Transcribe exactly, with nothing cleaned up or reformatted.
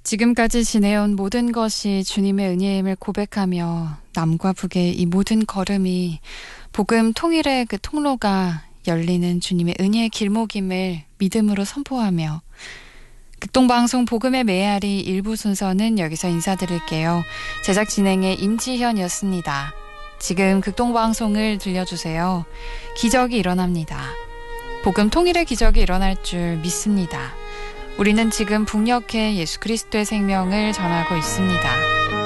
지금까지 지내온 모든 것이 주님의 은혜임을 고백하며 남과 북의 이 모든 걸음이 복음 통일의 그 통로가 열리는 주님의 은혜의 길목임을 믿음으로 선포하며 극동방송 복음의 메아리 일부 순서는 여기서 인사드릴게요. 제작 진행의 임지현이었습니다. 지금 극동방송을 들려주세요. 기적이 일어납니다. 복음 통일의 기적이 일어날 줄 믿습니다. 우리는 지금 북녘에 예수 그리스도의 생명을 전하고 있습니다.